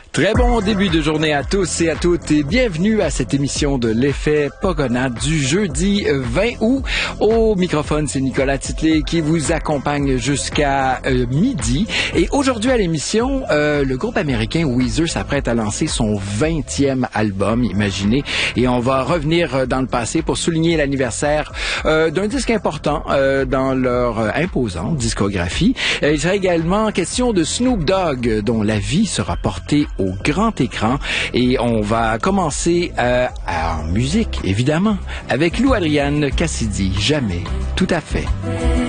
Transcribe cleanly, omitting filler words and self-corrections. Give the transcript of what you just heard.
Très bon début de journée à tous et à toutes et bienvenue à cette émission de l'effet Pogona du jeudi 20 août. Au microphone, c'est Nicolas Titley qui vous accompagne jusqu'à midi. Et aujourd'hui à l'émission, le groupe américain Weezer s'apprête à lancer son 20e album, imaginez. Et on va revenir dans le passé pour souligner l'anniversaire d'un disque important dans leur imposante discographie. Il sera également question de Snoop Dogg, dont la vie sera portée au grand écran. Et on va commencer en musique, évidemment, avec Lou Adrian Cassidy, Jamais, tout à fait.